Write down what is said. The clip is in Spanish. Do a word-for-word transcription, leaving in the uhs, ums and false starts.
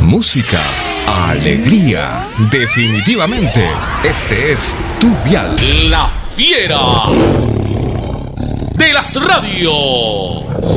música, alegría. Definitivamente, este es tu dial. La fiera de las radios.